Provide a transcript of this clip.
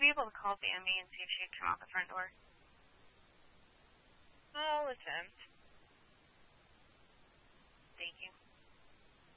be able to call Bambi and see if she'd come out the front door? I'll attempt.